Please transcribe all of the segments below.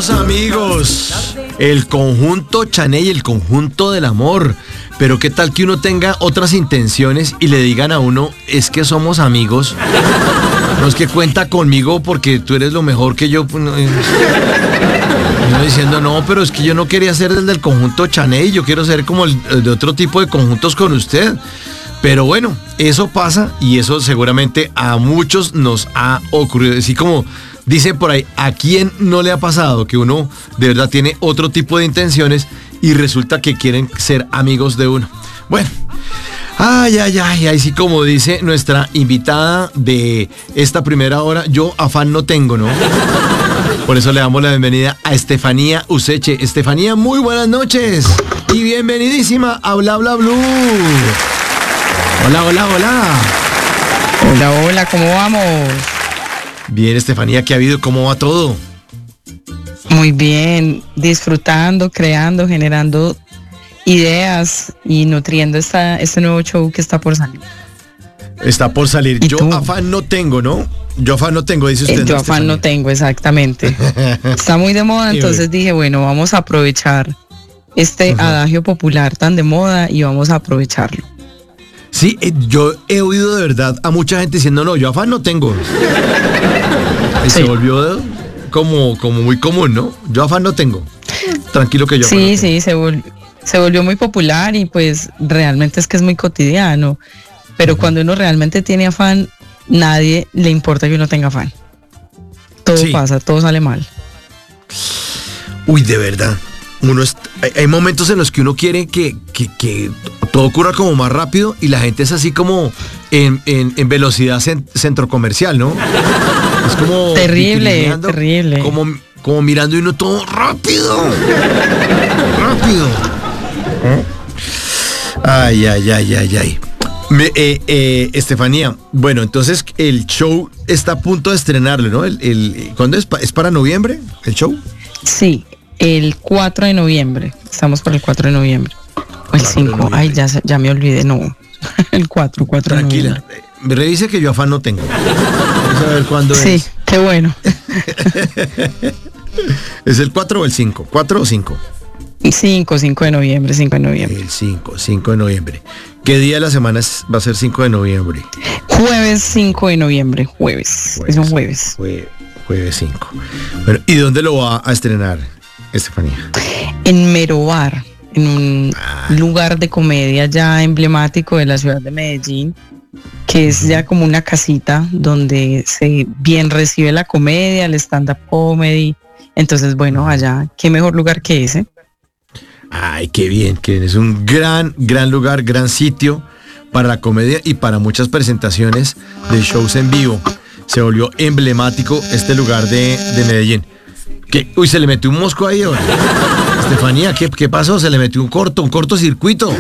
Somos amigos. El conjunto Chaney, el conjunto del amor. Pero qué tal que uno tenga otras intenciones y le digan a uno, es que somos amigos. No es que cuenta conmigo porque tú eres lo mejor que yo. Uno diciendo, no, pero es que yo no quería ser el del conjunto Chaney, yo quiero ser como el de otro tipo de conjuntos con usted. Pero bueno, eso pasa y eso seguramente a muchos nos ha ocurrido. Así como dicen por ahí, ¿a quién no le ha pasado que uno de verdad tiene otro tipo de intenciones y resulta que quieren ser amigos de uno? Bueno, ahí sí como dice nuestra invitada de esta primera hora, yo afán no tengo, ¿no? Por eso le damos la bienvenida a Estefanía Useche. Estefanía, muy buenas noches y bienvenidísima a Bla Bla Blue. Hola. Hola, ¿cómo vamos? Bien, Estefanía, ¿qué ha habido? ¿Cómo va todo? Muy bien, disfrutando, creando, generando ideas y nutriendo este nuevo show que está por salir. Está por salir. Yo tú? afán no tengo, ¿no? Yo afán no tengo, dice usted. Yo afán no tengo, exactamente. Está muy de moda, entonces dije, bueno, vamos a aprovechar este adagio popular tan de moda y vamos a aprovecharlo. Sí, yo he oído de verdad a mucha gente diciendo, no, yo afán no tengo. Y se volvió como muy común, ¿no? Yo afán no tengo. Tranquilo que yo afán no tengo. Sí, se volvió muy popular y pues realmente es que es muy cotidiano. Pero cuando uno realmente tiene afán, nadie le importa que uno tenga afán. Todo pasa, todo sale mal. Uy, de verdad. Hay momentos en los que uno quiere que todo ocurra como más rápido y la gente es así como en velocidad centro comercial, ¿no? Es como terrible. Como mirando y uno todo rápido. Ay. Estefanía, bueno, entonces el show está a punto de estrenarlo, ¿no? ¿Cuándo es? ¿Es para noviembre el show? Sí, el 4 de noviembre. Estamos para el 4 de noviembre. O el 5. Ay, ya me olvidé, no. El 4 de noviembre. Tranquila, revise que yo afán no tengo. Vamos a ver cuándo es. Sí, qué bueno. ¿Es el 4 o el 5? ¿4 o 5? 5 de noviembre. El 5 de noviembre. ¿Qué día de la semana va a ser 5 de noviembre? Jueves 5 de noviembre, jueves. Es un jueves. Jueves 5. Bueno, ¿y dónde lo va a estrenar, Estefanía? En Merobar, en un lugar de comedia ya emblemático de la ciudad de Medellín, que es ya como una casita donde se bien recibe la comedia, el stand-up comedy. Entonces, bueno, allá, qué mejor lugar que ese. Ay, qué bien, que es un gran lugar, gran sitio para la comedia y para muchas presentaciones de shows en vivo. Se volvió emblemático este lugar de Medellín. Uy, se le metió un mosco ahí ahora. Estefanía, ¿qué pasó? Se le metió un cortocircuito.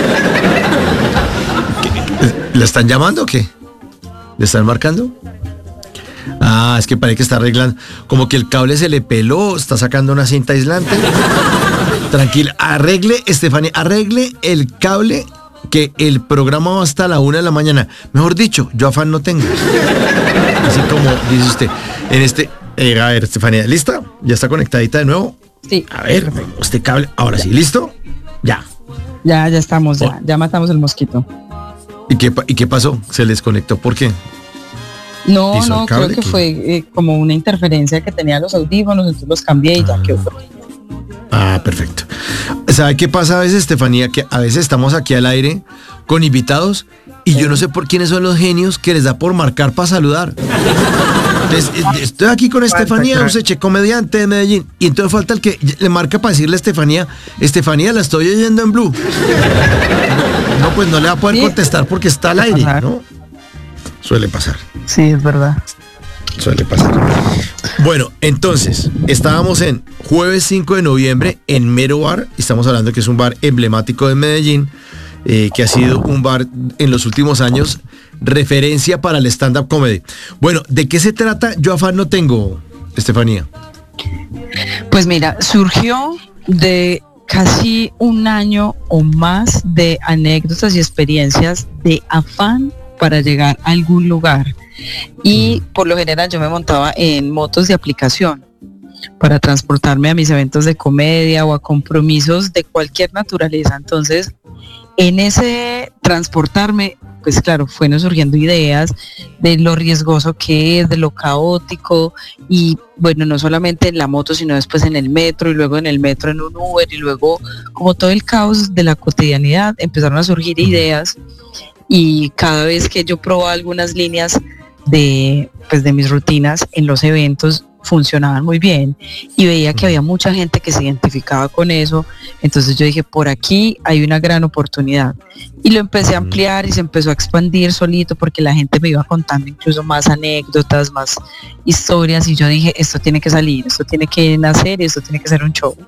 ¿La están llamando o qué? ¿Le están marcando? Es que parece que está arreglando. Como que el cable se le peló, está sacando una cinta aislante. Tranquila, Estefanía, arregle el cable que el programa va hasta la 1 de la mañana. Mejor dicho, yo afán no tengo. Así como dice usted. A ver, Estefanía, ¿lista? ¿Ya está conectadita de nuevo? Sí. A ver, este cable, ahora sí, ¿listo? Ya. Ya estamos, ya matamos el mosquito. ¿Y qué pasó? ¿Se les desconectó? ¿Por qué? No, creo que fue como una interferencia que tenía los audífonos, entonces los cambié y ya quedó. Perfecto. ¿Sabe qué pasa a veces, Estefanía? Que a veces estamos aquí al aire con invitados y yo no sé por quiénes son los genios que les da por marcar para saludar. Entonces, estoy aquí con Estefanía Useche, comediante de Medellín, y entonces falta el que le marca para decirle a Estefanía, la estoy oyendo en Blue. No, pues no le va a poder contestar porque está al aire, ¿no? Suele pasar. Sí, es verdad. Suele pasar. Bueno, entonces, estábamos en jueves 5 de noviembre en Merobar. Estamos hablando que es un bar emblemático de Medellín, que ha sido un bar en los últimos años referencia para el stand-up comedy. Bueno, ¿de qué se trata? Yo afán no tengo, Estefanía. Pues mira, surgió de casi un año o más de anécdotas y experiencias de afán para llegar a algún lugar. Y por lo general yo me montaba en motos de aplicación. para transportarme a mis eventos de comedia o a compromisos de cualquier naturaleza. Entonces, en ese transportarme, pues claro, fueron surgiendo ideas de lo riesgoso que es, de lo caótico, y bueno, no solamente en la moto, sino después en el metro, y luego en el metro en un Uber, y luego como todo el caos de la cotidianidad, empezaron a surgir ideas, y cada vez que yo probaba algunas líneas de mis rutinas en los eventos, funcionaban muy bien y veía que había mucha gente que se identificaba con eso. Entonces yo dije, por aquí hay una gran oportunidad, y lo empecé a ampliar y se empezó a expandir solito, porque la gente me iba contando incluso más anécdotas, más historias, y yo dije, esto tiene que salir, esto tiene que nacer y esto tiene que ser un show.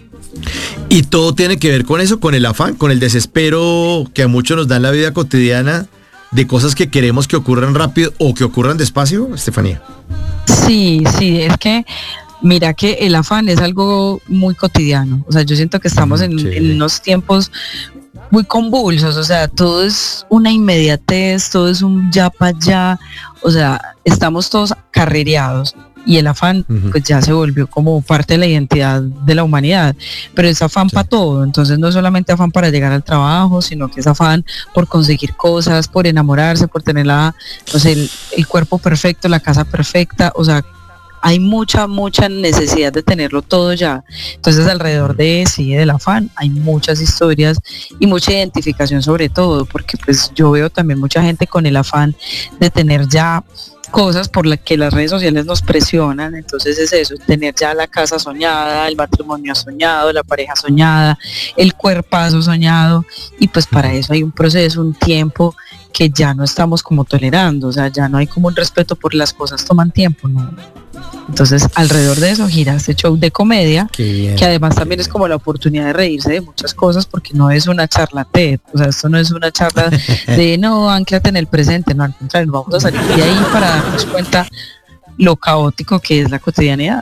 Y todo tiene que ver con eso, con el afán, con el desespero que a muchos nos da en la vida cotidiana, de cosas que queremos que ocurran rápido o que ocurran despacio, Estefanía. Sí, es que mira que el afán es algo muy cotidiano. O sea, yo siento que estamos en unos tiempos muy convulsos. O sea, todo es una inmediatez, todo es un ya para allá. O sea, estamos todos carrereados. Y el afán pues ya se volvió como parte de la identidad de la humanidad, pero es afán para todo. Entonces no es solamente afán para llegar al trabajo, sino que es afán por conseguir cosas, por enamorarse, por tener el cuerpo perfecto, la casa perfecta. O sea, hay mucha necesidad de tenerlo todo ya. Entonces alrededor del afán hay muchas historias y mucha identificación, sobre todo porque pues yo veo también mucha gente con el afán de tener ya cosas por las que las redes sociales nos presionan. Entonces es eso, tener ya la casa soñada, el matrimonio soñado, la pareja soñada, el cuerpazo soñado, y pues para eso hay un proceso, un tiempo que ya no estamos como tolerando. O sea, ya no hay como un respeto por las cosas, toman tiempo, ¿no? Entonces alrededor de eso gira este show de comedia, que además también es como la oportunidad de reírse de muchas cosas, porque no es una charla TED. O sea, esto no es una charla de no, anclate en el presente, no, al contrario, vamos a salir de ahí para darnos cuenta lo caótico que es la cotidianidad.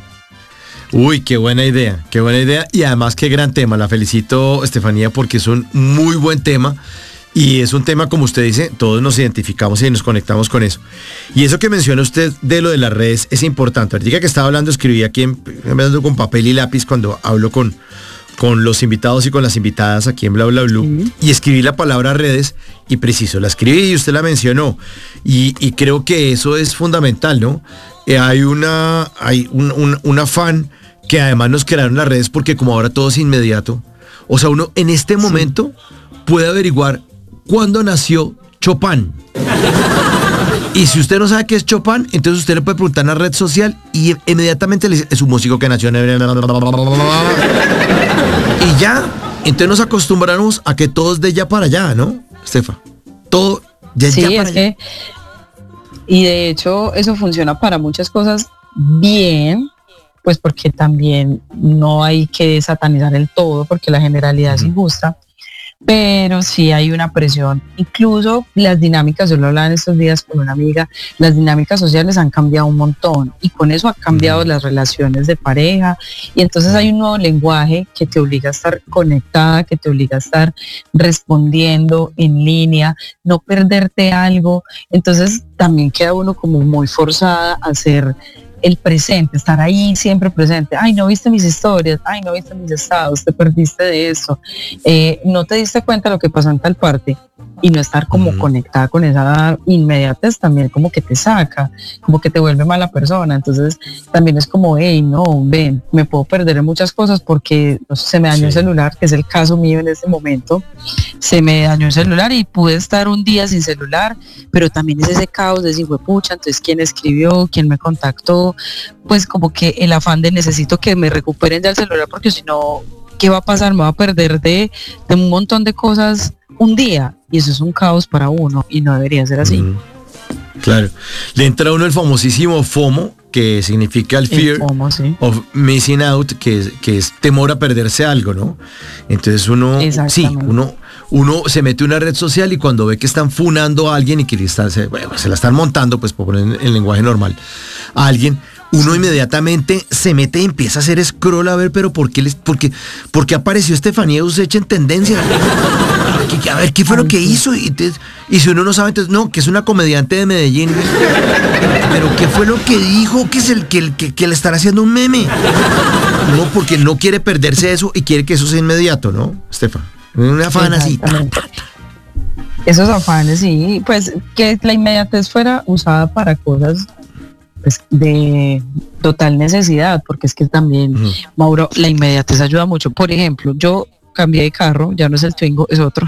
Uy, qué buena idea, y además qué gran tema. La felicito, Estefanía, porque es un muy buen tema. Y es un tema, como usted dice, todos nos identificamos y nos conectamos con eso. Y eso que menciona usted de lo de las redes es importante. Ahorita que estaba hablando, escribí aquí empezando con papel y lápiz cuando hablo con los invitados y con las invitadas aquí en Bla Bla Blue, y escribí la palabra redes, y preciso, la escribí y usted la mencionó. Y creo que eso es fundamental, ¿no? Hay un afán que además nos crearon las redes, porque como ahora todo es inmediato, o sea, uno en este momento puede averiguar cuándo nació Chopin. Y si usted no sabe qué es Chopin, entonces usted le puede preguntar en la red social y inmediatamente le dice, es un músico que nació en... Y ya, entonces nos acostumbramos a que todo es de allá para allá, ¿no, Estefa? Todo de allá para allá. Y de hecho eso funciona para muchas cosas bien, pues porque también no hay que satanizar el todo, porque la generalidad es injusta. Pero sí hay una presión. Incluso las dinámicas, yo lo hablaba en estos días con una amiga, las dinámicas sociales han cambiado un montón, y con eso han cambiado las relaciones de pareja, y entonces hay un nuevo lenguaje que te obliga a estar conectada, que te obliga a estar respondiendo en línea, no perderte algo. Entonces también queda uno como muy forzada a hacer el presente, estar ahí siempre presente. Ay, no viste mis historias, ay, no viste mis estados, te perdiste de eso, no te diste cuenta de lo que pasó en tal parte, y no estar como conectada con esa inmediatez también como que te saca, como que te vuelve mala persona. Entonces también es como, hey, no, ven, me puedo perder en muchas cosas porque no sé, se me dañó el celular, que es el caso mío en este momento. Se me dañó el celular y pude estar un día sin celular, pero también es ese caos de hijuepucha, entonces quién escribió, quién me contactó, pues como que el afán de necesito que me recuperen ya el celular, porque si no, ¿qué va a pasar? Me va a perder de un montón de cosas un día, y eso es un caos para uno y no debería ser así. Claro, le entra a uno el famosísimo FOMO, que significa el Fear of Missing Out, que es temor a perderse algo, ¿no? Entonces uno se mete en una red social, y cuando ve que están funando a alguien y que se la están montando, pues por poner en lenguaje normal, a alguien, uno inmediatamente se mete y empieza a hacer scroll a ver, pero ¿por qué apareció Estefanía Useche en tendencia? A ver, ¿qué fue lo que hizo? Y si uno no sabe, entonces, no, que es una comediante de Medellín. Pero ¿qué fue lo que dijo? Que es que le estará haciendo un meme. No, porque no quiere perderse eso y quiere que eso sea inmediato, ¿no, Estefan? Un afán así. Esos afanes, sí, pues que la inmediatez fuera usada para cosas pues, de total necesidad, porque es que también, Mauro, la inmediatez ayuda mucho. Por ejemplo, yo cambié de carro, ya no es el Twingo, es otro.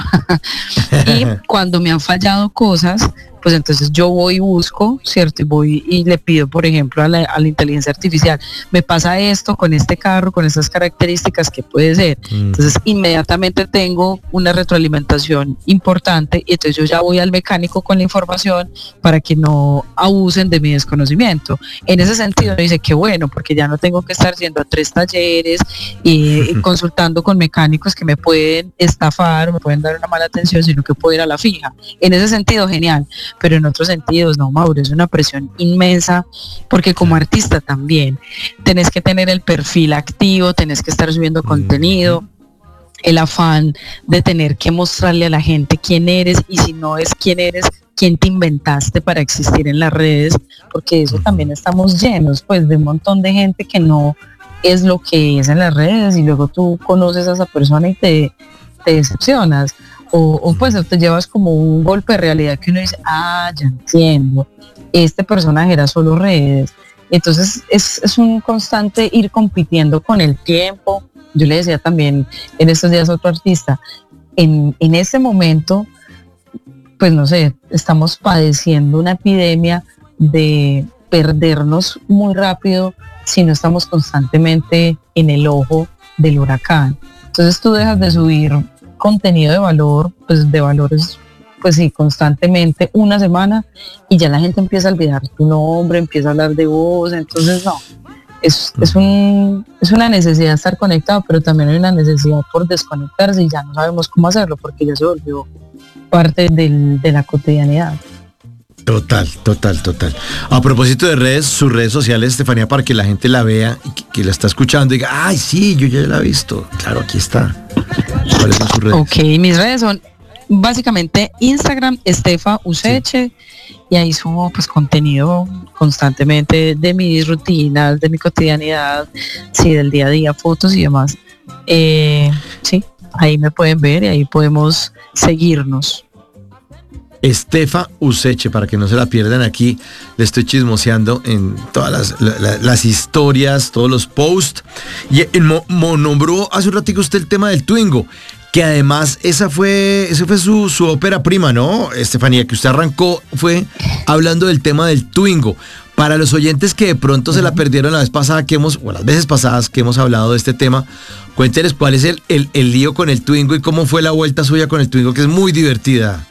Y cuando me han fallado cosas, pues entonces yo voy y busco, ¿cierto? Y voy y le pido, por ejemplo, a la inteligencia artificial, me pasa esto con este carro, con estas características, ¿qué puede ser? Entonces inmediatamente tengo una retroalimentación importante y entonces yo ya voy al mecánico con la información para que no abusen de mi desconocimiento. En ese sentido dice que bueno, porque ya no tengo que estar yendo a 3 talleres y consultando con mecánicos que me pueden estafar, me pueden dar una mala atención, sino que puedo ir a la fija. En ese sentido, genial. Pero en otros sentidos, no, Mauro, es una presión inmensa, porque como artista también tenés que tener el perfil activo, tenés que estar subiendo contenido, el afán de tener que mostrarle a la gente quién eres, y si no es quién eres, quién te inventaste para existir en las redes, porque eso también estamos llenos, pues, de un montón de gente que no es lo que es en las redes, y luego tú conoces a esa persona y te decepcionas. O pues te llevas como un golpe de realidad que uno dice, ya entiendo, este personaje era solo redes. Entonces es un constante ir compitiendo con el tiempo. Yo le decía también en estos días a otro artista, en este momento, pues no sé, estamos padeciendo una epidemia de perdernos muy rápido si no estamos constantemente en el ojo del huracán. Entonces tú dejas de subir contenido de valor, pues de valores, pues sí, constantemente, una semana, y ya la gente empieza a olvidar tu nombre, empieza a hablar de vos. Entonces no, es una necesidad de estar conectado, pero también hay una necesidad por desconectarse, y ya no sabemos cómo hacerlo porque ya se volvió parte de la cotidianidad. Total. A propósito de redes, sus redes sociales, Estefanía, para que la gente la vea y que la está escuchando y diga, ay, sí, yo ya la he visto. Claro, aquí está. ¿Cuáles son sus redes? Ok, mis redes son básicamente Instagram, Estefa Useche, y ahí subo pues contenido constantemente de mis rutinas, de mi cotidianidad, sí, del día a día, fotos y demás. Sí, ahí me pueden ver y ahí podemos seguirnos. Estefa Useche, para que no se la pierdan, aquí le estoy chismoseando en todas las historias, todos los posts. Y nombró hace un ratito usted el tema del Twingo, que además ese fue su ópera prima, ¿no, Estefanía? Que usted arrancó fue hablando del tema del Twingo. Para los oyentes que de pronto se la perdieron la vez pasada o las veces pasadas que hemos hablado de este tema, cuénteles cuál es el lío con el Twingo y cómo fue la vuelta suya con el Twingo, que es muy divertida.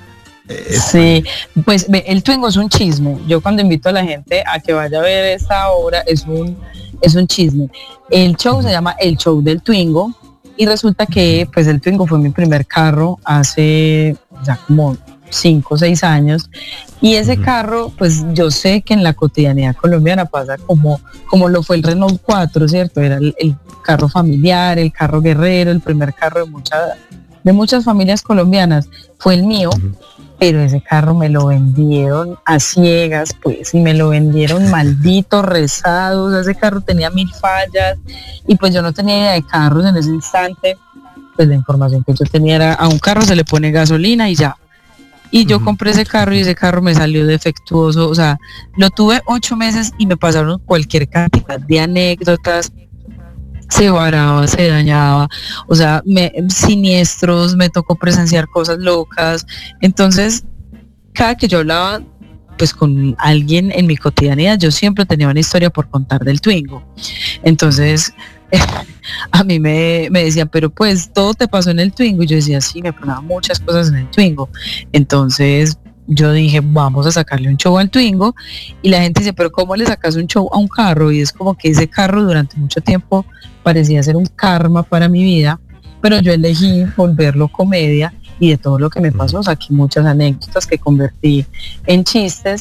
Sí, pues el Twingo es un chisme. Yo cuando invito a la gente a que vaya a ver esta obra, es un chisme. El show se llama El Show del Twingo, y resulta que pues el Twingo fue mi primer carro hace ya como 5 o 6 años, y ese carro, pues yo sé que en la cotidianidad colombiana pasa como lo fue el Renault 4, ¿cierto? Era el carro familiar, el carro guerrero, el primer carro de muchas familias colombianas. Fue el mío. Pero ese carro me lo vendieron a ciegas, pues, y me lo vendieron maldito, rezado. O sea, ese carro tenía 1000 fallas, y pues yo no tenía idea de carros en ese instante. Pues la información que yo tenía era, a un carro se le pone gasolina y ya. Y yo compré ese carro y ese carro me salió defectuoso. O sea, lo tuve 8 meses y me pasaron cualquier cantidad de anécdotas. Se varaba, se dañaba, o sea, siniestros, me tocó presenciar cosas locas. Entonces, cada que yo hablaba pues con alguien en mi cotidianidad, yo siempre tenía una historia por contar del Twingo. Entonces, a mí me decían, pero pues todo te pasó en el Twingo, y yo decía, sí, me pasaban muchas cosas en el Twingo. Entonces yo dije, vamos a sacarle un show al Twingo, y la gente dice, pero ¿cómo le sacas un show a un carro? Y es como que ese carro durante mucho tiempo parecía ser un karma para mi vida, pero yo elegí volverlo comedia, y de todo lo que me pasó saqué muchas anécdotas que convertí en chistes,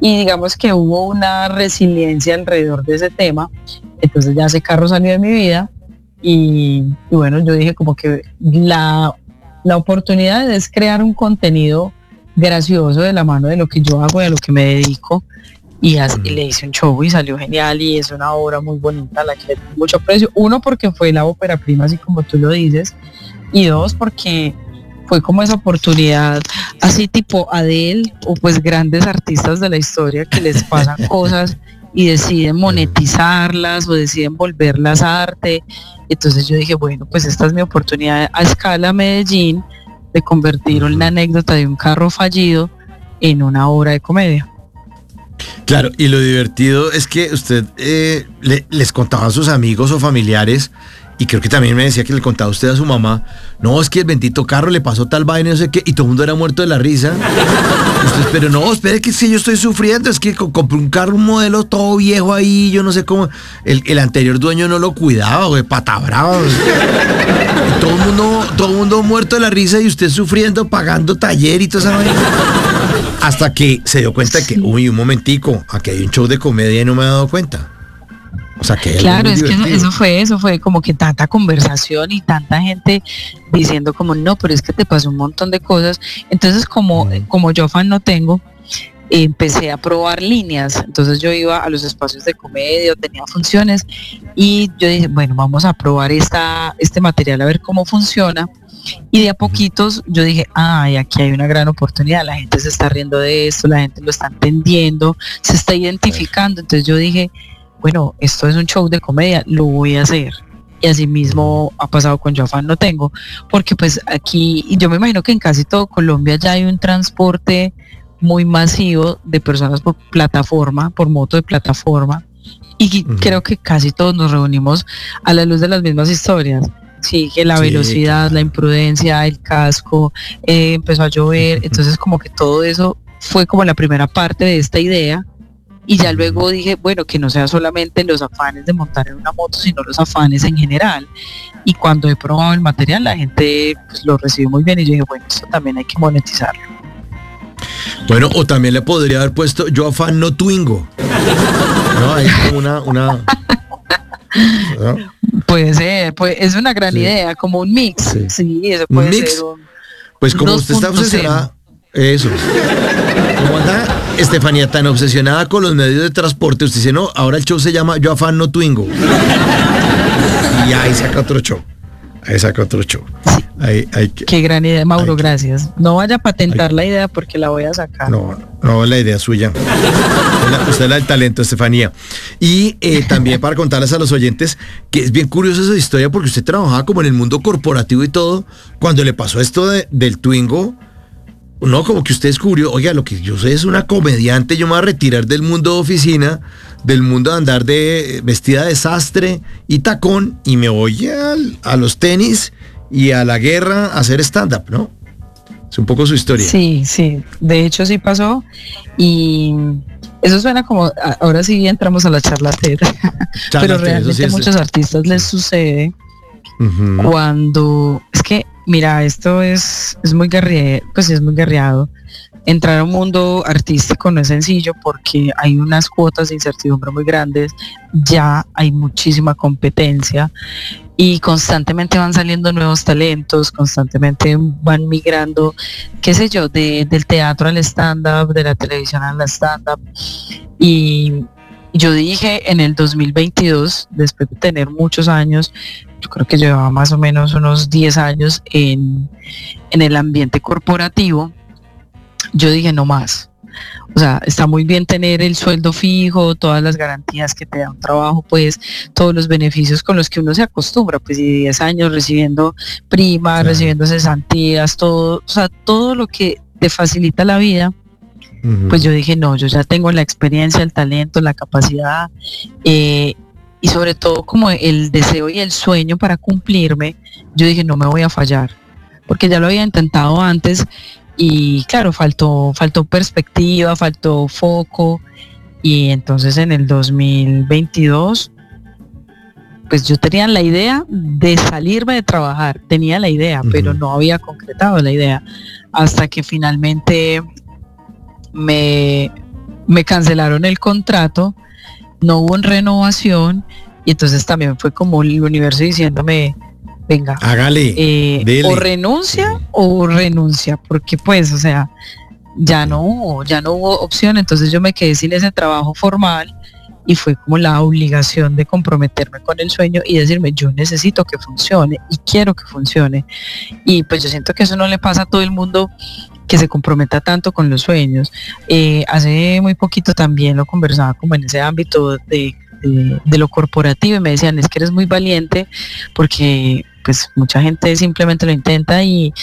y digamos que hubo una resiliencia alrededor de ese tema. Entonces ya ese carro salió de mi vida y bueno, yo dije como que la oportunidad es crear un contenido gracioso de la mano de lo que yo hago y a lo que me dedico, y le hice un show y salió genial, y es una obra muy bonita a la que le tengo mucho aprecio. Uno, porque fue la ópera prima, así como tú lo dices, y dos, porque fue como esa oportunidad, así tipo Adele o pues grandes artistas de la historia que les pasan cosas y deciden monetizarlas o deciden volverlas arte. Entonces yo dije, bueno, pues esta es mi oportunidad a escala Medellín de convertir una anécdota de un carro fallido en una obra de comedia. Claro, y lo divertido es que usted les contaba a sus amigos o familiares, y creo que también me decía que le contaba usted a su mamá, no, es que el bendito carro le pasó tal vaina, no sé qué, y todo el mundo era muerto de la risa. Usted, pero no, espere, que es que yo estoy sufriendo, es que compré un carro, un modelo todo viejo ahí, yo no sé cómo, el anterior dueño no lo cuidaba, güey, pata brava. Y todo el mundo muerto de la risa y usted sufriendo, pagando taller y toda esa vaina. Hasta que se dio cuenta de que, uy, un momentico, aquí hay un show de comedia y no me he dado cuenta. O sea, que claro, es que eso fue como que tanta conversación y tanta gente diciendo como, no, pero es que te pasó un montón de cosas. Entonces, como yo fan no tengo, empecé a probar líneas. Entonces yo iba a los espacios de comedia, tenía funciones, y yo dije, bueno, vamos a probar este material a ver cómo funciona. Y de a poquitos yo dije, ay, aquí hay una gran oportunidad, la gente se está riendo de esto, la gente lo está entendiendo, se está identificando. Entonces yo dije, bueno, esto es un show de comedia, lo voy a hacer. Y así mismo ha pasado con Yo Afán No Tengo, porque pues aquí, y yo me imagino que en casi todo Colombia ya hay un transporte muy masivo de personas por plataforma, por moto de plataforma, y creo que casi todos nos reunimos a la luz de las mismas historias. Sí, que la velocidad, la imprudencia, el casco, empezó a llover, entonces como que todo eso fue como la primera parte de esta idea. Y ya luego dije, bueno, que no sea solamente los afanes de montar en una moto, sino los afanes en general. Y cuando he probado el material, la gente pues, lo recibió muy bien, y yo dije, bueno, esto también hay que monetizarlo. Bueno, o también le podría haber puesto Yo Afán No Twingo. No, hay como una ¿no? Puede ser, es una gran idea, como un mix. Sí, eso puede mix, ser pues como usted está obsesionada, eso. Como anda Estefanía tan obsesionada con los medios de transporte, usted dice, no, ahora el show se llama Yo Afán No Twingo. Y ahí saca otro show. Sí. Qué gran idea, Mauro, gracias. No vaya a patentar la idea porque la voy a sacar. No, la idea es suya. Usted es la del talento, Estefanía. Y también para contarles a los oyentes que es bien curioso esa historia, porque usted trabajaba como en el mundo corporativo y todo. Cuando le pasó esto del Twingo, no, como que usted descubrió, oiga, lo que yo sé es una comediante, yo me voy a retirar del mundo de oficina, del mundo de andar de vestida de sastre y tacón, y me voy a los tenis y a la guerra a hacer stand-up, ¿no? Es un poco su historia. Sí, de hecho sí pasó, y eso suena como, ahora sí entramos a la charlatera, pero realmente sí, a muchos artistas les sucede cuando, es que, mira, esto es muy guerreado, pues es muy guerreado. Entrar a un mundo artístico no es sencillo porque hay unas cuotas de incertidumbre muy grandes, ya hay muchísima competencia y constantemente van saliendo nuevos talentos, constantemente van migrando, qué sé yo, del teatro al stand-up, de la televisión al stand-up. Y yo dije en el 2022, después de tener muchos años, yo creo que llevaba más o menos unos 10 años en el ambiente corporativo, yo dije no más. O sea, está muy bien tener el sueldo fijo, todas las garantías que te da un trabajo, pues todos los beneficios con los que uno se acostumbra, pues y 10 años recibiendo primas, recibiendo cesantías, todo, o sea, todo lo que te facilita la vida. Pues yo dije, no, yo ya tengo la experiencia, el talento, la capacidad, y sobre todo como el deseo y el sueño para cumplirme. Yo dije, no me voy a fallar, porque ya lo había intentado antes y claro, faltó perspectiva, faltó foco, y entonces en el 2022 pues yo tenía la idea de salirme de trabajar, tenía la idea, pero no había concretado la idea hasta que finalmente me me cancelaron el contrato, no hubo renovación, y entonces también fue como el universo diciéndome, venga, hágale, o renuncia o renuncia, porque pues, o sea, ya no hubo opción. Entonces yo me quedé sin ese trabajo formal y fue como la obligación de comprometerme con el sueño y decirme, yo necesito que funcione y quiero que funcione. Y pues yo siento que eso no le pasa a todo el mundo que se comprometa tanto con los sueños. Hace muy poquito también lo conversaba como en ese ámbito de lo corporativo y me decían, es que eres muy valiente porque pues mucha gente simplemente lo intenta y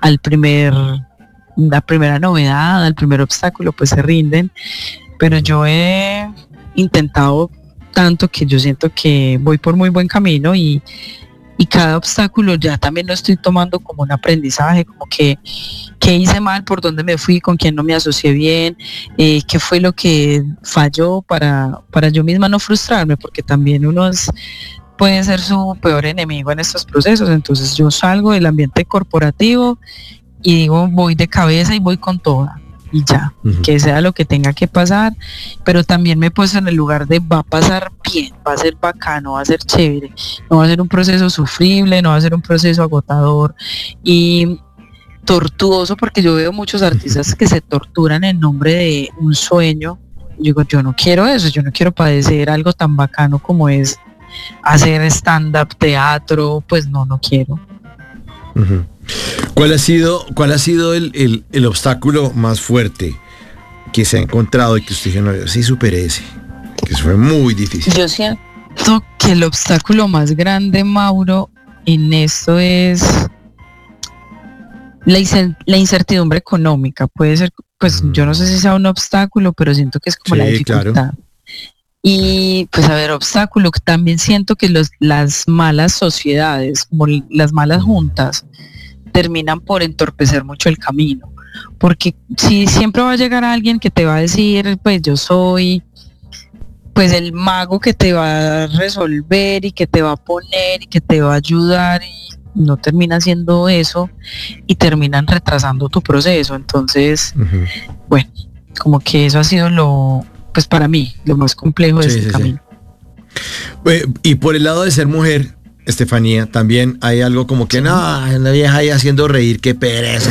la primera novedad, al primer obstáculo pues se rinden, pero yo he intentado tanto que yo siento que voy por muy buen camino y cada obstáculo ya también lo estoy tomando como un aprendizaje, como que hice mal, por dónde me fui, con quién no me asocié bien, qué fue lo que falló para yo misma no frustrarme, porque también puede ser su peor enemigo en estos procesos. Entonces yo salgo del ambiente corporativo y digo, voy de cabeza y voy con toda y ya, que sea lo que tenga que pasar, pero también me he puesto en el lugar de va a pasar bien, va a ser bacano, va a ser chévere, no va a ser un proceso sufrible, no va a ser un proceso agotador y tortuoso, porque yo veo muchos artistas que se torturan en nombre de un sueño. Yo digo, yo no quiero eso, yo no quiero padecer algo tan bacano como es hacer stand-up, teatro, pues no quiero. Uh-huh. ¿Cuál ha sido el obstáculo más fuerte que se ha encontrado y que usted dice, no, yo sí superé ese, que eso fue muy difícil? Yo siento que el obstáculo más grande, Mauro, en esto es la incertidumbre económica. Puede ser, pues yo no sé si sea un obstáculo, pero siento que es como la dificultad. Claro. Y pues a ver, obstáculo, también siento que las malas sociedades, como las malas juntas, terminan por entorpecer mucho el camino, porque si siempre va a llegar alguien que te va a decir, pues yo soy pues el mago que te va a resolver y que te va a poner y que te va a ayudar, y no termina haciendo eso y terminan retrasando tu proceso. Entonces, bueno, como que eso ha sido pues para mí, lo más complejo de este camino. Y por el lado de ser mujer, Estefanía, también hay algo como que, no, la vieja ahí haciendo reír, qué pereza.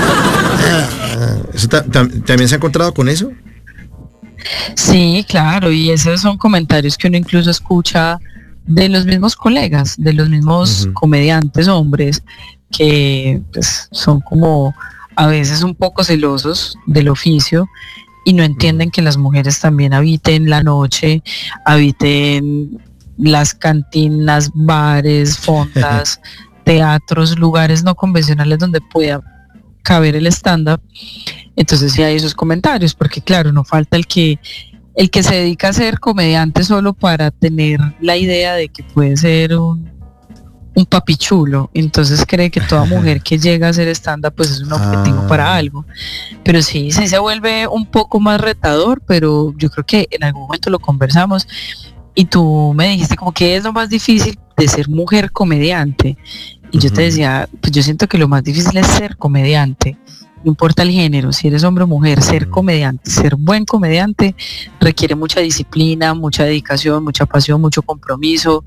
¿También se ha encontrado con eso? Sí, claro, y esos son comentarios que uno incluso escucha de los mismos colegas, de los mismos comediantes hombres, que pues, son como a veces un poco celosos del oficio y no entienden que las mujeres también habiten la noche, habiten las cantinas, bares, fondas, teatros, lugares no convencionales donde pueda caber el stand-up. Entonces sí hay esos comentarios, porque claro, no falta el que se dedica a ser comediante solo para tener la idea de que puede ser un papichulo, entonces cree que toda mujer que llega a hacer stand-up pues es un objetivo para algo. Pero sí se vuelve un poco más retador, pero yo creo que en algún momento lo conversamos y tú me dijiste como que es lo más difícil de ser mujer comediante, y yo te decía, pues yo siento que lo más difícil es ser comediante, no importa el género, si eres hombre o mujer, ser comediante, ser buen comediante requiere mucha disciplina, mucha dedicación, mucha pasión, mucho compromiso,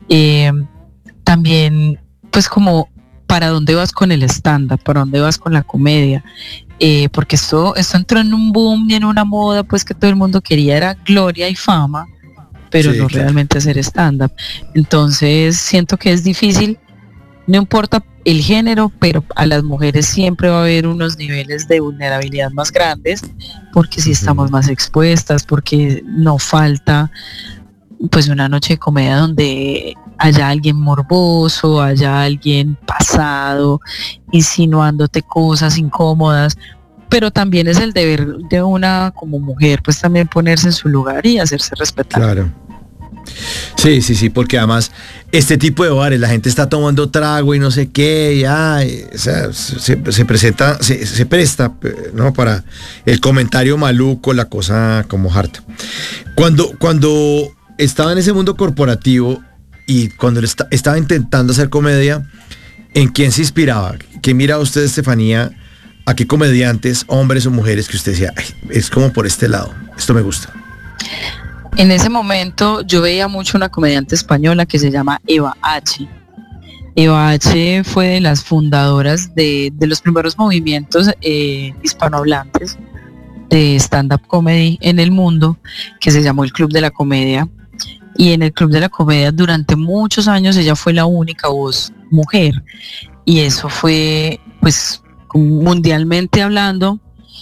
también pues como para dónde vas con el stand-up, para dónde vas con la comedia, porque esto entró en un boom y en una moda pues que todo el mundo quería, era gloria y fama, pero no realmente hacer stand-up. Entonces siento que es difícil, no importa el género, pero a las mujeres siempre va a haber unos niveles de vulnerabilidad más grandes, porque si estamos más expuestas, porque no falta pues una noche de comedia donde haya alguien morboso, haya alguien pasado, insinuándote cosas incómodas, pero también es el deber de una como mujer pues también ponerse en su lugar y hacerse respetar. Claro. Sí, porque además este tipo de bares, la gente está tomando trago y no sé qué, o sea, se presta, ¿no? Para el comentario maluco, la cosa como harta. Cuando estaba en ese mundo corporativo y cuando estaba intentando hacer comedia, ¿en quién se inspiraba? ¿Qué mira usted, Estefanía? ¿A qué comediantes, hombres o mujeres, que usted decía, es como por este lado? esto me gusta? En ese momento yo veía mucho una comediante española que se llama Eva H. Eva H fue de las fundadoras de los primeros movimientos hispanohablantes de stand-up comedy en el mundo, que se llamó el Club de la Comedia. Y en el Club de la Comedia durante muchos años ella fue la única voz mujer. Y eso fue, pues, mundialmente hablando,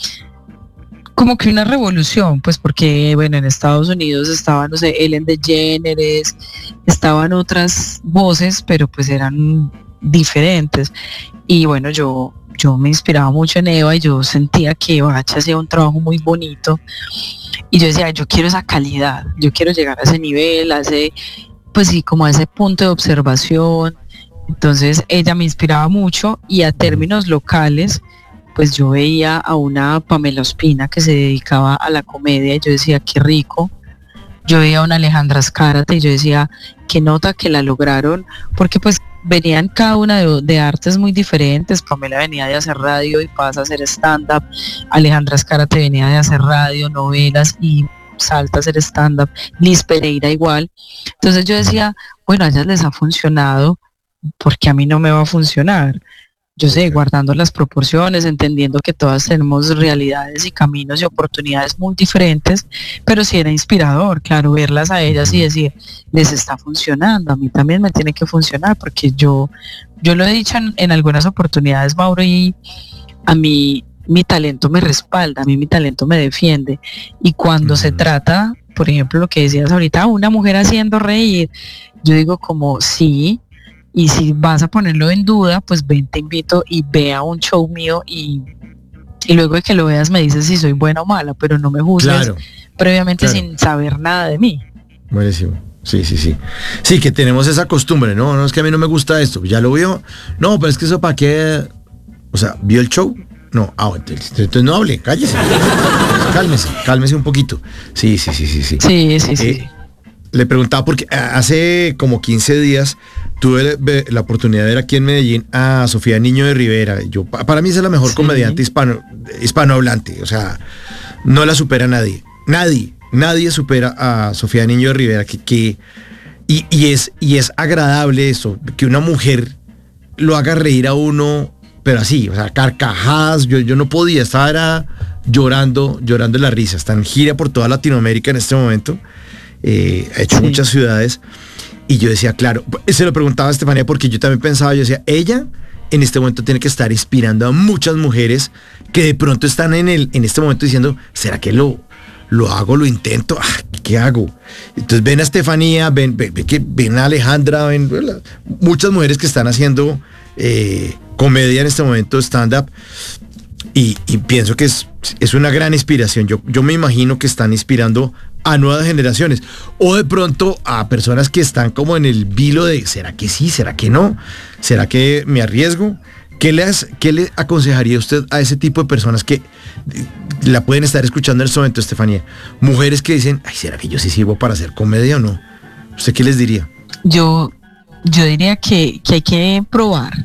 como que una revolución, pues porque, bueno, en Estados Unidos estaban, no sé, Ellen DeGeneres, estaban otras voces, pero pues eran diferentes. Y bueno, yo me inspiraba mucho en Eva y yo sentía que Eva H hacía un trabajo muy bonito. Y yo decía, yo quiero esa calidad, yo quiero llegar a ese nivel, pues sí, como a ese punto de observación. Entonces ella me inspiraba mucho y a términos locales, pues yo veía a una Pamela Ospina que se dedicaba a la comedia y yo decía, qué rico. Yo veía a una Alejandra Azcárate y yo decía, qué nota que la lograron, porque pues venían cada una de artes muy diferentes. Pamela venía de hacer radio y pasa a hacer stand-up. Alejandra Azcárate venía de hacer radio, novelas y salta a hacer stand-up. Liz Pereira igual. Entonces yo decía, bueno, a ellas les ha funcionado, porque a mí no me va a funcionar. Yo sé, guardando las proporciones, entendiendo que todas tenemos realidades y caminos y oportunidades muy diferentes, pero sí era inspirador, claro, verlas a ellas y decir, les está funcionando, a mí también me tiene que funcionar, porque yo lo he dicho en algunas oportunidades, Mauro, y a mí mi talento me respalda, a mí mi talento me defiende, y cuando se trata, por ejemplo, lo que decías ahorita, una mujer haciendo reír, yo digo como, sí. Y si vas a ponerlo en duda, pues ven, te invito y vea un show mío y luego de que lo veas me dices si soy buena o mala, pero no me juzgues previamente sin saber nada de mí. Buenísimo. Sí. Sí, que tenemos esa costumbre, no, es que a mí no me gusta esto, ya lo vio. No, pero es que eso para qué, o sea, ¿vio el show? No, entonces no hable, cállese. Cálmese un poquito. Sí. Sí. Le preguntaba porque hace como 15 días tuve la oportunidad de ver aquí en Medellín a Sofía Niño de Rivera. Para mí es la mejor comediante hispanohablante. O sea, no la supera nadie. Nadie supera a Sofía Niño de Rivera. Y es agradable eso, que una mujer lo haga reír a uno, pero así, o sea, carcajadas. Yo no podía, estaba llorando la risa. Está en gira por toda Latinoamérica en este momento. Ha hecho muchas ciudades y yo decía, claro, se lo preguntaba a Estefanía porque yo también pensaba, yo decía, ella en este momento tiene que estar inspirando a muchas mujeres que de pronto están en este momento diciendo, ¿será que lo hago, lo intento? ¿Qué hago? Entonces ven a Estefanía, ven a Alejandra, ven muchas mujeres que están haciendo comedia en este momento, stand-up, y pienso que es una gran inspiración. Yo me imagino que están inspirando a nuevas generaciones o de pronto a personas que están como en el vilo de ¿será que sí? ¿Será que no? ¿Será que me arriesgo? ¿Qué le aconsejaría usted a ese tipo de personas que la pueden estar escuchando en este momento, Estefanía? Mujeres que dicen, ¿será que yo sí sirvo para hacer comedia o no? ¿Usted qué les diría? Yo diría que hay que probar,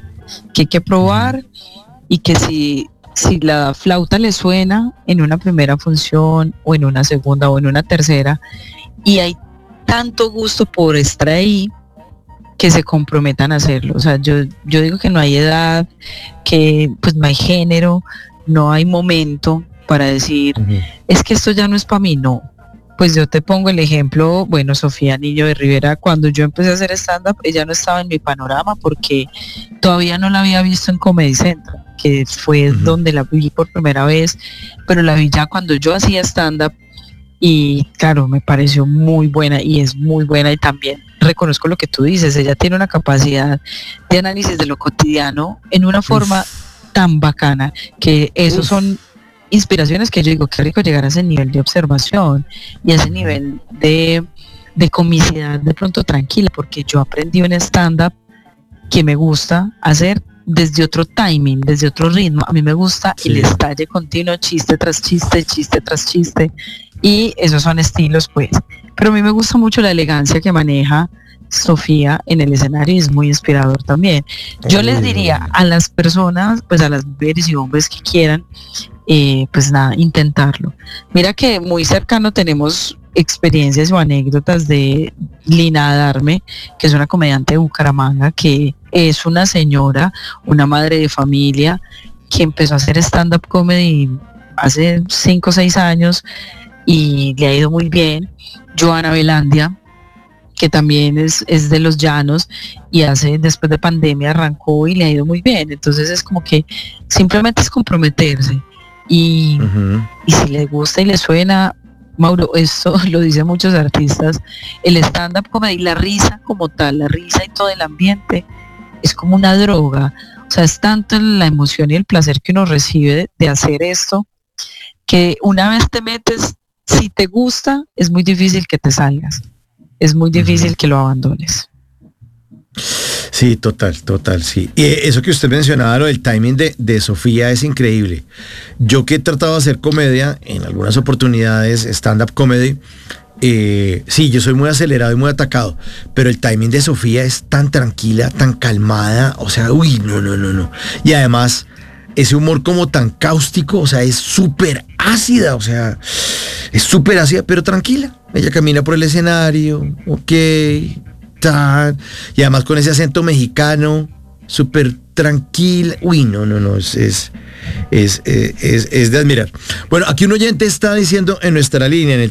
y que si la flauta le suena en una primera función o en una segunda o en una tercera y hay tanto gusto por estar ahí, que se comprometan a hacerlo. O sea, yo digo que no hay edad, que pues no hay género, no hay momento para decir, es que esto ya no es para mí, no. Pues yo te pongo el ejemplo, bueno, Sofía Niño de Rivera, cuando yo empecé a hacer stand-up, ella no estaba en mi panorama porque todavía no la había visto en Comedy Central, que fue donde la vi por primera vez, pero la vi ya cuando yo hacía stand-up y claro, me pareció muy buena y es muy buena, y también reconozco lo que tú dices, ella tiene una capacidad de análisis de lo cotidiano en una forma tan bacana, que esos son inspiraciones que yo digo, qué rico llegar a ese nivel de observación y a ese nivel de comicidad de pronto tranquila, porque yo aprendí un stand-up que me gusta hacer desde otro timing, desde otro ritmo. A mí me gusta el estalle continuo, chiste tras chiste, chiste tras chiste, y esos son estilos, pues. Pero a mí me gusta mucho la elegancia que maneja Sofía en el escenario y es muy inspirador también. Yo les diría a las personas, pues a las mujeres y hombres que quieran, pues nada, intentarlo. Mira que muy cercano tenemos experiencias o anécdotas de Lina Adarme, que es una comediante de Bucaramanga, que es una señora, una madre de familia, que empezó a hacer stand-up comedy hace 5 o 6 años y le ha ido muy bien. Joana Velandia, que también es de los llanos y después de pandemia arrancó y le ha ido muy bien. Entonces es como que simplemente es comprometerse y si le gusta y le suena, Mauro, esto lo dicen muchos artistas, el stand-up comedy, la risa como tal, la risa y todo el ambiente es como una droga. O sea, es tanto la emoción y el placer que uno recibe de hacer esto, que una vez te metes, si te gusta, es muy difícil que te salgas. Es muy difícil que lo abandones. Sí, total, sí. Y eso que usted mencionaba, lo del timing de Sofía es increíble. Yo que he tratado de hacer comedia, en algunas oportunidades, stand-up comedy, sí, yo soy muy acelerado y muy atacado, pero el timing de Sofía es tan tranquila, tan calmada, o sea, uy, no. Y además, ese humor como tan cáustico, o sea, es súper ácida, o sea, es súper ácida, pero tranquila. Ella camina por el escenario, ok, tal, y además con ese acento mexicano, súper tranquila. Uy, no, es de admirar. Bueno, aquí un oyente está diciendo en nuestra línea, en el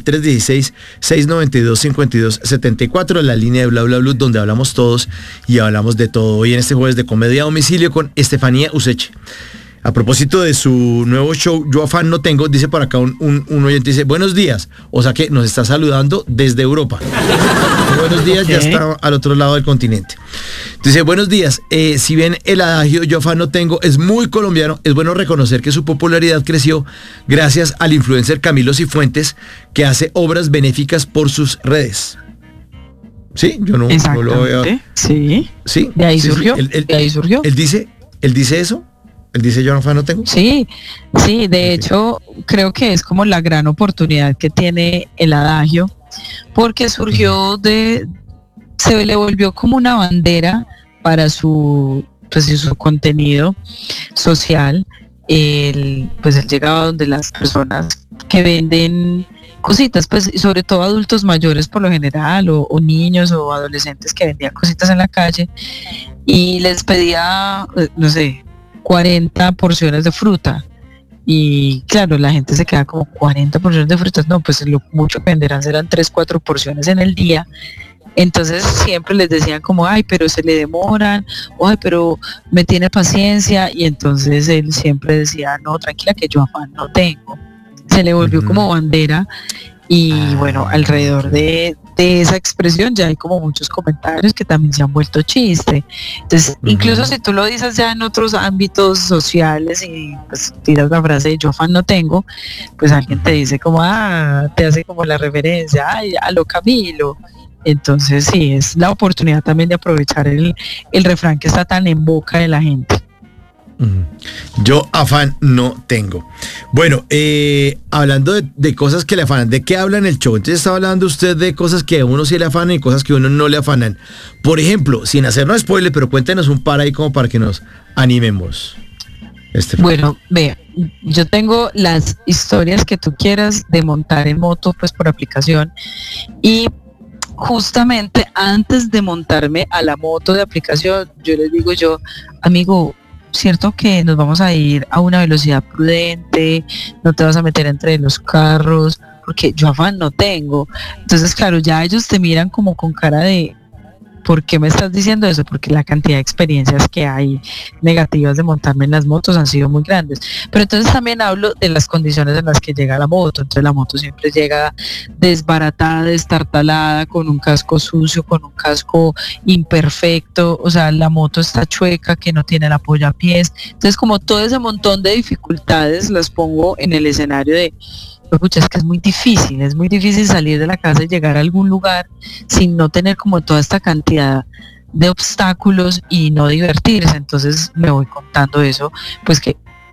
316-692-5274, la línea de Bla Bla Blue, donde hablamos todos y hablamos de todo. Hoy en este jueves de Comedia a Domicilio con Estefanía Useche. A propósito de su nuevo show, Yo Afán No Tengo, dice por acá un oyente, dice, buenos días, o sea que nos está saludando desde Europa. Buenos días, okay. Ya está al otro lado del continente. Dice, buenos días, si bien el adagio Yo Afán No Tengo es muy colombiano, es bueno reconocer que su popularidad creció gracias al influencer Camilo Cifuentes, que hace obras benéficas por sus redes. Sí, yo no lo veo. Sí. De ahí surgió. De ahí surgió. Él dice eso. ¿Él dice Yo Afán No Tengo? Sí, de hecho creo que es como la gran oportunidad que tiene el adagio, porque surgió se le volvió como una bandera para su contenido social. Él llegaba donde las personas que venden cositas, pues sobre todo adultos mayores por lo general, o niños o adolescentes que vendían cositas en la calle, y les pedía, no sé, 40 porciones de fruta. Y claro, la gente se queda como 40 porciones de frutas. No, pues lo mucho que venderán serán 3-4 porciones en el día. Entonces siempre les decían como, ay, pero se le demoran, o ay, pero me tiene paciencia. Y entonces él siempre decía, no, tranquila, que yo afán no tengo. Se le volvió como bandera. Y bueno, alrededor de esa expresión ya hay como muchos comentarios que también se han vuelto chiste. Entonces, incluso si tú lo dices ya en otros ámbitos sociales y pues tiras la frase de yo afán no tengo, pues alguien te dice como, te hace como la referencia, ay, a lo Camilo. Entonces sí, es la oportunidad también de aprovechar el refrán que está tan en boca de la gente. Yo afán no tengo. Bueno, hablando de cosas que le afanan, ¿de qué habla en el show? Entonces estaba hablando usted de cosas que a uno sí le afanan y cosas que a uno no le afanan. Por ejemplo, sin hacernos spoiler, pero cuéntenos un par ahí como para que nos animemos. Bueno, vea, yo tengo las historias que tú quieras de montar en moto, pues por aplicación, y justamente antes de montarme a la moto de aplicación, yo les digo amigo, cierto que nos vamos a ir a una velocidad prudente, no te vas a meter entre los carros, porque yo afán no tengo. Entonces, claro, ya ellos te miran como con cara de, ¿por qué me estás diciendo eso? Porque la cantidad de experiencias que hay negativas de montarme en las motos han sido muy grandes. Pero entonces también hablo de las condiciones en las que llega la moto. Entonces la moto siempre llega desbaratada, destartalada, con un casco sucio, con un casco imperfecto. O sea, la moto está chueca, que no tiene el apoyapiés. Entonces, como todo ese montón de dificultades las pongo en el escenario de, escucha, es que es muy difícil salir de la casa y llegar a algún lugar sin no tener como toda esta cantidad de obstáculos y no divertirse. Entonces me voy contando eso, pues que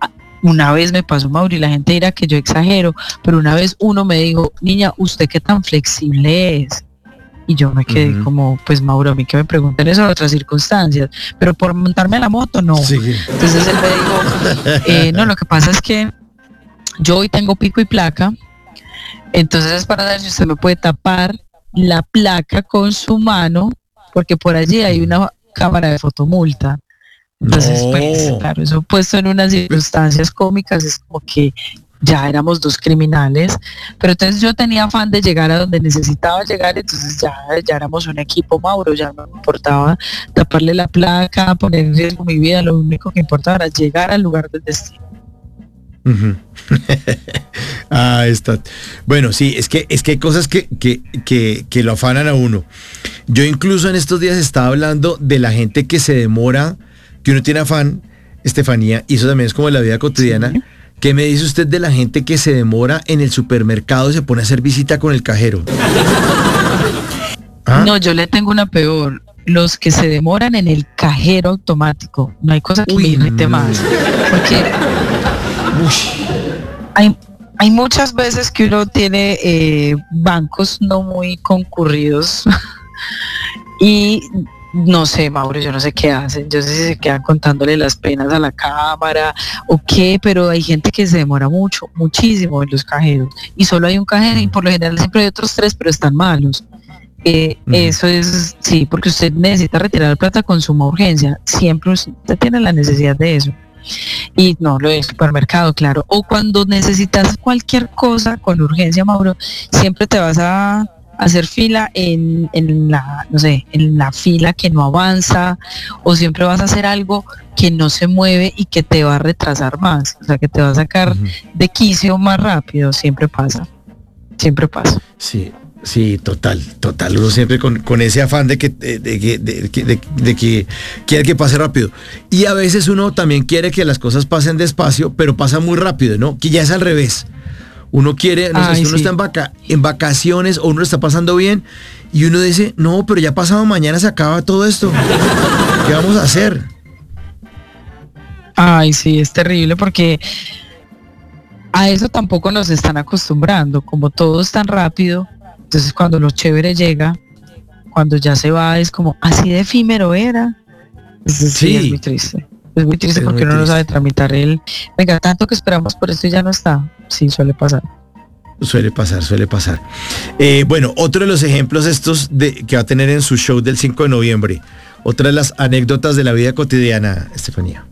una vez me pasó, Mauro, y la gente dirá que yo exagero, pero una vez uno me dijo, niña, ¿usted qué tan flexible es? Y yo me quedé como, pues Mauro, a mí que me pregunten eso en otras circunstancias, pero por montarme a la moto, no. Sí. Entonces él me dijo, no, lo que pasa es que yo hoy tengo pico y placa, entonces es para ver si usted me puede tapar la placa con su mano, porque por allí hay una cámara de fotomulta. Entonces, pues, claro, eso puesto en unas circunstancias cómicas es como que ya éramos dos criminales, pero entonces yo tenía afán de llegar a donde necesitaba llegar, entonces ya éramos un equipo, Mauro, ya no me importaba taparle la placa, poner en riesgo mi vida, lo único que importaba era llegar al lugar del destino. Está. Bueno, sí, es que hay cosas que lo afanan a uno. Yo incluso en estos días estaba hablando de la gente que se demora, que uno tiene afán, Estefanía, y eso también es como en la vida cotidiana. Sí. ¿Qué me dice usted de la gente que se demora en el supermercado y se pone a hacer visita con el cajero? ¿Ah? No, yo le tengo una peor. Los que se demoran en el cajero automático. No hay cosa que me irrite más. Porque hay muchas veces que uno tiene bancos no muy concurridos y no sé, Mauro, yo no sé qué hacen, yo sé si se quedan contándole las penas a la cámara o qué, pero hay gente que se demora muchísimo en los cajeros y solo hay un cajero y por lo general siempre hay otros 3, pero están malos. Eso es, sí, porque usted necesita retirar plata con suma urgencia, siempre usted tiene la necesidad de eso. Y no, lo del supermercado, claro, o cuando necesitas cualquier cosa con urgencia, Mauro, siempre te vas a hacer fila en la, no sé, en la fila que no avanza, o siempre vas a hacer algo que no se mueve y que te va a retrasar más, o sea, que te va a sacar de quicio más rápido, siempre pasa. Sí, total, uno siempre con ese afán de que quiere que pase rápido. Y a veces uno también quiere que las cosas pasen despacio, pero pasa muy rápido, ¿no? Que ya es al revés. Uno quiere, no sé, si uno está en vacaciones o uno está pasando bien y uno dice, no, pero ya pasado mañana se acaba todo esto. ¿Qué vamos a hacer? Ay, sí, es terrible porque a eso tampoco nos están acostumbrando, como todo es tan rápido. Entonces cuando lo chévere llega, cuando ya se va, es como así de efímero era. Sí, es muy triste. Es muy triste porque uno no sabe tramitar venga, tanto que esperamos por esto y ya no está. Sí, suele pasar. Suele pasar. Bueno, otro de los ejemplos estos que va a tener en su show del 5 de noviembre. Otra de las anécdotas de la vida cotidiana, Estefanía.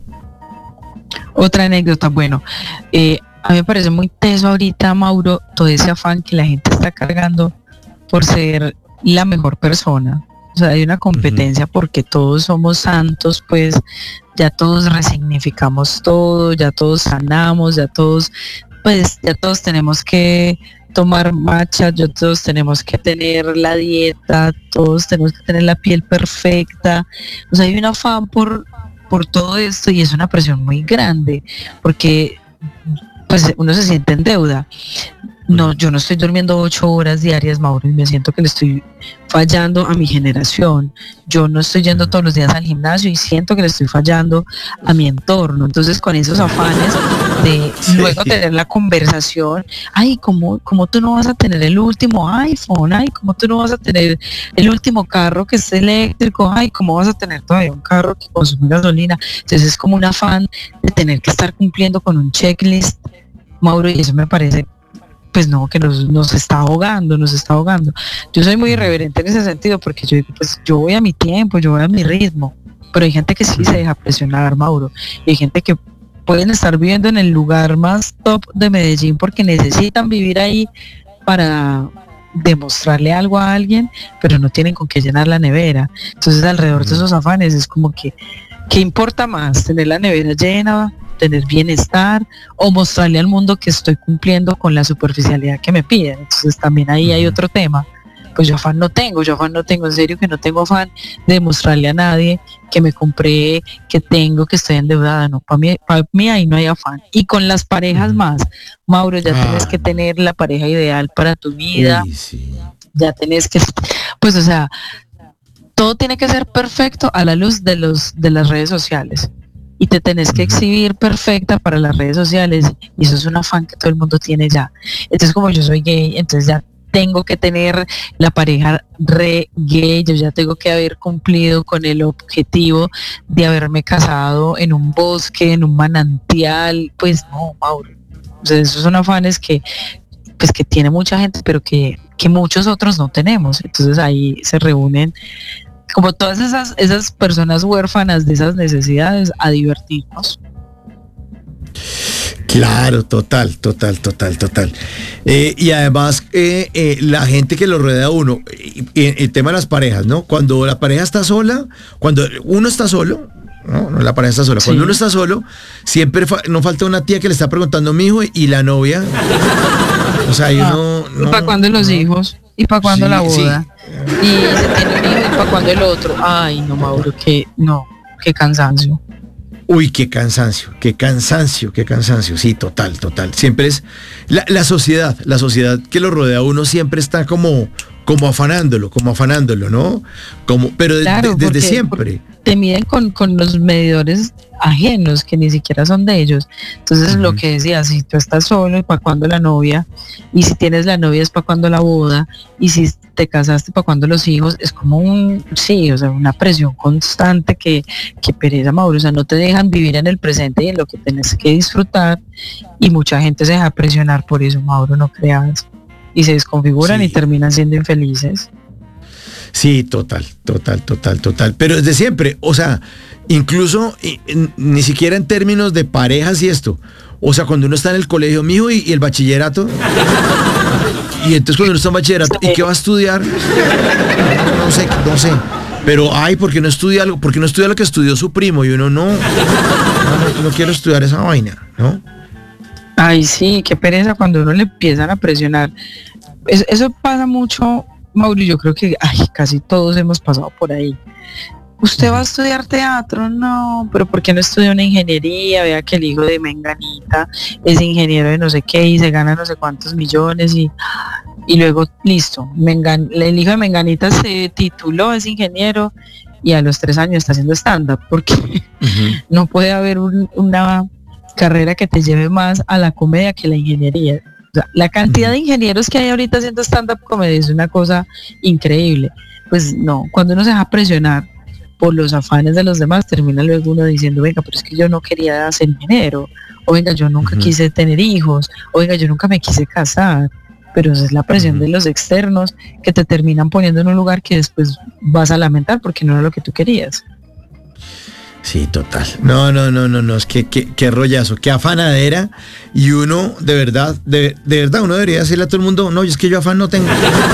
Otra anécdota, bueno, a mí me parece muy teso ahorita, Mauro, todo ese afán que la gente está cargando por ser la mejor persona. O sea, hay una competencia porque todos somos santos, pues ya todos resignificamos todo, ya todos sanamos, ya todos tenemos que tomar matcha, ya todos tenemos que tener la dieta, todos tenemos que tener la piel perfecta. O sea, hay un afán por todo esto y es una presión muy grande porque pues uno se siente en deuda. No, yo no estoy durmiendo 8 horas diarias, Mauro, y me siento que le estoy fallando a mi generación. Yo no estoy yendo todos los días al gimnasio y siento que le estoy fallando a mi entorno. Entonces, con esos afanes de luego tener la conversación, ay, ¿cómo tú no vas a tener el último iPhone? Ay, ¿cómo tú no vas a tener el último carro que es eléctrico? Ay, ¿cómo vas a tener todavía un carro que consume gasolina? Entonces es como un afán de tener que estar cumpliendo con un checklist, Mauro, y eso me parece pues no, que nos está ahogando. Yo soy muy irreverente en ese sentido porque yo digo, pues yo voy a mi tiempo, yo voy a mi ritmo, pero hay gente que sí se deja presionar, Mauro, y hay gente que pueden estar viviendo en el lugar más top de Medellín porque necesitan vivir ahí para demostrarle algo a alguien, pero no tienen con qué llenar la nevera. Entonces alrededor de esos afanes es como que, ¿qué importa más? ¿Tener la nevera llena? ¿Tener bienestar? ¿O mostrarle al mundo que estoy cumpliendo con la superficialidad que me piden? Entonces también ahí hay otro tema. Pues yo afán no tengo, en serio que no tengo afán de mostrarle a nadie que me compré, que tengo, que estoy endeudada, no, para mí ahí no hay afán. Y con las parejas más, Mauro, ya tienes que tener la pareja ideal para tu vida, ya tenés que, pues o sea, todo tiene que ser perfecto a la luz de las redes sociales. y te tenés que exhibir perfecta para las redes sociales, y eso es un afán que todo el mundo tiene ya. Entonces, como yo soy gay, entonces ya tengo que tener la pareja re gay, yo ya tengo que haber cumplido con el objetivo de haberme casado en un bosque, en un manantial. Pues no, Mauro. O sea, esos son afanes que pues que tiene mucha gente, pero que muchos otros no tenemos. Entonces ahí se reúnen como todas esas personas huérfanas de esas necesidades a divertirnos. Claro, total. Y además, la gente que lo rodea a uno, el tema de las parejas, ¿no? Cuando la pareja está sola, cuando uno está solo, no la pareja está sola, sí. Cuando uno está solo, siempre no falta una tía que le está preguntando a mi hijo y la novia. O sea, uno... ¿Y para cuándo los hijos? ¿Y para cuándo la boda? Sí. Y se tiene un hijo, ¿y para cuándo el otro? Ay, no, Mauro, qué cansancio. Uy, qué cansancio, sí, total. Siempre es la sociedad que lo rodea a uno siempre está como afanándolo, ¿no? Pero claro, desde siempre. Te miden con los medidores ajenos que ni siquiera son de ellos. Entonces, lo que decía, si tú estás solo, ¿y para cuándo la novia? Y si tienes la novia, ¿es para cuándo la boda? Y si te casaste, ¿para cuándo los hijos? Es como una presión constante que pereza, Mauro. O sea, no te dejan vivir en el presente y en lo que tenés que disfrutar. Y mucha gente se deja presionar por eso, Mauro, no creas. Y se desconfiguran y terminan siendo infelices. Sí, total. Pero desde siempre, o sea, incluso ni siquiera en términos de parejas y esto. O sea, cuando uno está en el colegio, mijo, y el bachillerato. Y entonces cuando uno está en bachillerato, ¿y qué va a estudiar? No sé. Pero, ¿por qué no estudia algo? ¿Por qué no estudia lo que estudió su primo? Y uno, no quiero estudiar esa vaina, ¿no? Ay, sí, qué pereza cuando uno le empiezan a presionar. Eso pasa mucho, Mauro, yo creo que casi todos hemos pasado por ahí. ¿Usted va a estudiar teatro? No, pero ¿por qué no estudia una ingeniería? Vea que el hijo de Menganita es ingeniero de no sé qué y se gana no sé cuántos millones y luego, listo, el hijo de Menganita se tituló, es ingeniero y a los 3 años está haciendo stand-up, porque no puede haber una carrera que te lleve más a la comedia que la ingeniería. O sea, la cantidad de ingenieros que hay ahorita haciendo stand-up comedy es una cosa increíble. Pues no, cuando uno se deja presionar por los afanes de los demás, termina luego uno diciendo, venga, pero es que yo no quería ser ingeniero, o venga, yo nunca quise tener hijos, o venga, yo nunca me quise casar. Pero esa es la presión de los externos que te terminan poniendo en un lugar que después vas a lamentar porque no era lo que tú querías. Sí, total. No, es que qué rollazo, qué afanadera. Y uno, de verdad, uno debería decirle a todo el mundo, no, es que yo afán no tengo.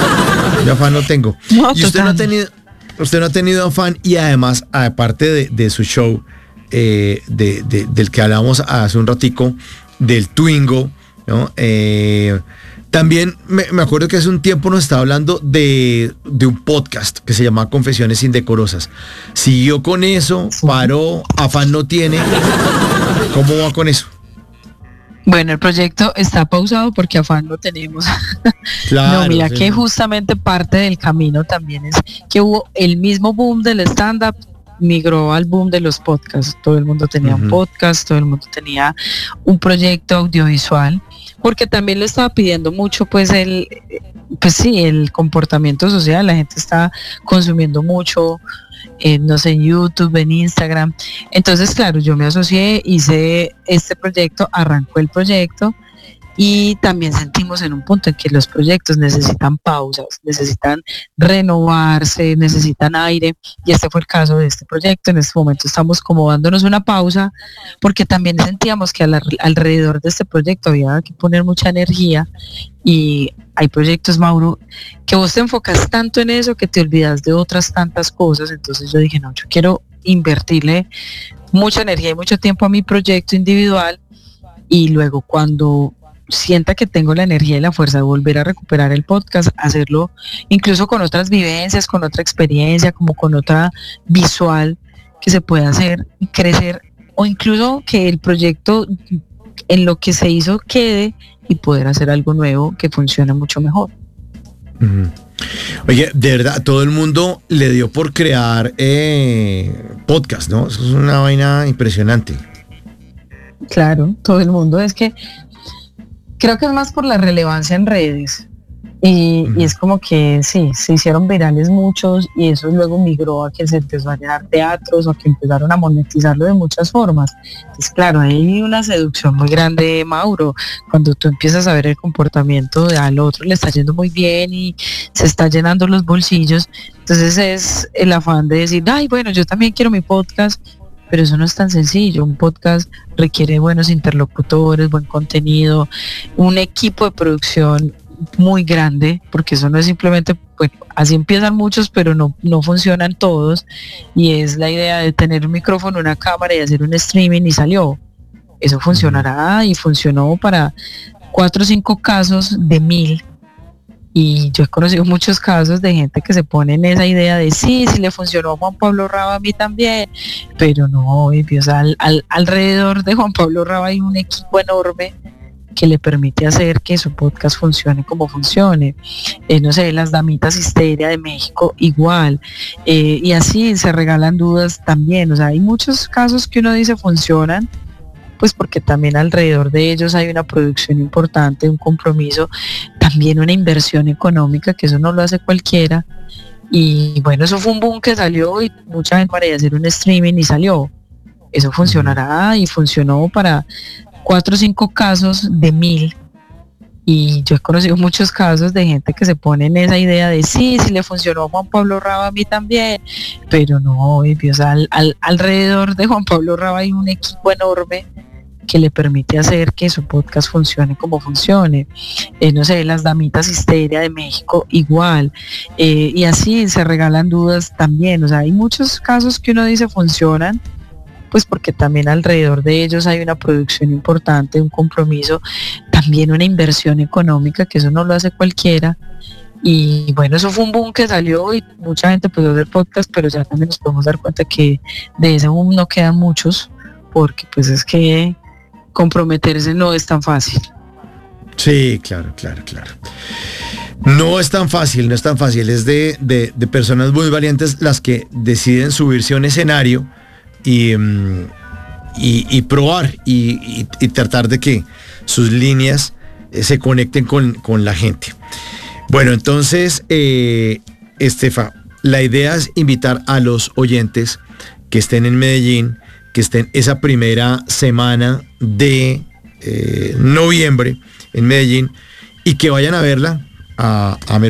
No, y usted no ha tenido afán, y además, aparte de su show, del que hablamos hace un ratico, del Twingo, ¿no? También me acuerdo que hace un tiempo nos estaba hablando de un podcast que se llama Confesiones Indecorosas. ¿Siguió con eso? ¿Paró? ¿Afán no tiene? ¿Cómo va con eso? Bueno, el proyecto está pausado porque afán no tenemos. Claro, no, mira sí. Que justamente parte del camino también es que hubo el mismo boom del stand-up, migró al boom de los podcasts. Todo el mundo tenía un podcast, todo el mundo tenía un proyecto audiovisual, porque también le estaba pidiendo mucho el comportamiento social. La gente está consumiendo mucho, en YouTube, en Instagram. Entonces, claro, yo me asocié, hice este proyecto, arrancó el proyecto, y también sentimos en un punto en que los proyectos necesitan pausas, necesitan renovarse, necesitan aire, y este fue el caso de este proyecto. En este momento estamos como dándonos una pausa, porque también sentíamos que alrededor de este proyecto había que poner mucha energía, y hay proyectos, Mauro, que vos te enfocas tanto en eso que te olvidas de otras tantas cosas. Entonces yo dije, no, yo quiero invertirle mucha energía y mucho tiempo a mi proyecto individual, y luego cuando sienta que tengo la energía y la fuerza de volver a recuperar el podcast, hacerlo incluso con otras vivencias, con otra experiencia, como con otra visual que se pueda hacer y crecer, o incluso que el proyecto en lo que se hizo quede y poder hacer algo nuevo que funcione mucho mejor. Ujú. Oye, de verdad, todo el mundo le dio por crear podcast, ¿no? Eso es una vaina impresionante. Claro, todo el mundo. Es que creo que es más por la relevancia en redes. Y es como que sí, se hicieron virales muchos y eso luego migró a que se empezó a llenar teatros o que empezaron a monetizarlo de muchas formas. Entonces, claro, hay una seducción muy grande, Mauro, cuando tú empiezas a ver el comportamiento de al otro le está yendo muy bien y se está llenando los bolsillos. Entonces es el afán de decir, ay, bueno, yo también quiero mi podcast. Pero eso no es tan sencillo. Un podcast requiere buenos interlocutores, buen contenido, un equipo de producción muy grande, porque eso no es simplemente, bueno, así empiezan muchos, pero no funcionan todos, y es la idea de tener un micrófono, una cámara y hacer un streaming y salió. Eso funcionará y funcionó para 4 o 5 casos de 1000. Y yo he conocido muchos casos de gente que se pone en esa idea de sí, si le funcionó a Juan Pablo Raba, a mí también, pero no, o sea, alrededor de Juan Pablo Raba hay un equipo enorme que le permite hacer que su podcast funcione como funcione. No sé, las Damitas Histeria de México igual, y así se regalan dudas también. O sea, hay muchos casos que uno dice funcionan, pues porque también alrededor de ellos hay una producción importante, un compromiso, también una inversión económica, que eso no lo hace cualquiera. Y bueno, eso fue un boom que salió y mucha gente para hacer un streaming y salió. Eso funcionará y funcionó para 4 o 5 casos de 1000. Y yo he conocido muchos casos de gente que se pone en esa idea de sí, si le funcionó a Juan Pablo Raba, a mí también, pero no, o sea, alrededor de Juan Pablo Raba hay un equipo enorme que le permite hacer que su podcast funcione como funcione. No sé, las Damitas Histeria de México igual, y así se regalan dudas también. O sea, hay muchos casos que uno dice funcionan, pues porque también alrededor de ellos hay una producción importante, un compromiso, también una inversión económica, que eso no lo hace cualquiera. Y bueno, eso fue un boom que salió y mucha gente pudo hacer podcast, pero ya también nos podemos dar cuenta que de ese boom no quedan muchos, porque pues es que comprometerse no es tan fácil. Sí, claro. No es tan fácil, es de personas muy valientes las que deciden subirse a un escenario y probar y tratar de que sus líneas se conecten con la gente. Bueno, entonces, Estefa, la idea es invitar a los oyentes que estén en Medellín, que estén esa primera semana de noviembre en Medellín y que vayan a verla a